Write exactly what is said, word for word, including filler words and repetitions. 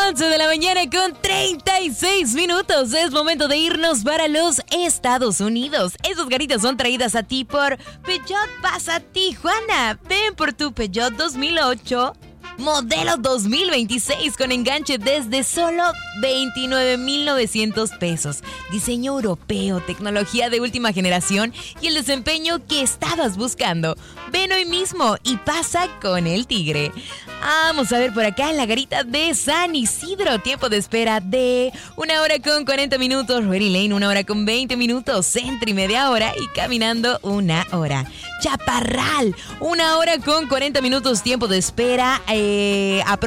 once de la mañana con treinta y seis minutos. Es momento de irnos para los Estados Unidos. Esas garitas son traídas a ti por Peugeot Pasa Tijuana. Ven por tu Peugeot dos mil ocho. Modelo dos mil veintiséis con enganche desde solo veintinueve mil novecientos pesos. Diseño europeo, tecnología de última generación y el desempeño que estabas buscando. Ven hoy mismo y pasa con el Tigre. Vamos a ver por acá en la garita de San Isidro. Tiempo de espera de una hora con cuarenta minutos. Ready Lane, una hora con veinte minutos. Sentry, media hora. Y caminando, una hora. Chaparral, una hora con cuarenta minutos. Tiempo de espera. Eh,